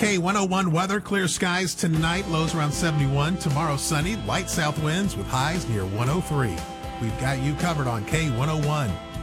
K101 weather, clear skies tonight, lows around 71. Tomorrow sunny, light south winds with highs near 103. We've got you covered on K101.